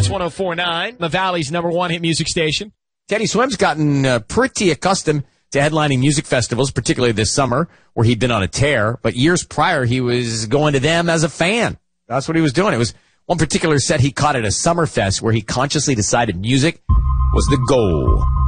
104.9, the Valley's #1 hit music station. Teddy Swim's gotten pretty accustomed to headlining music festivals, particularly this summer, where he'd been on a tear. But years prior, he was going to them as a fan. That's what he was doing. It was one particular set he caught at a Summerfest where he consciously decided music was the goal.